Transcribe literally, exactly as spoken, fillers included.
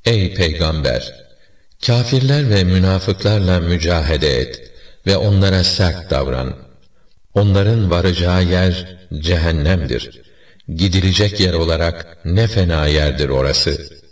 Ey Peygamber! Kâfirler ve münafıklarla mücahede et ve onlara sert davran. Onların varacağı yer cehennemdir. Gidilecek yer olarak ne fena yerdir orası.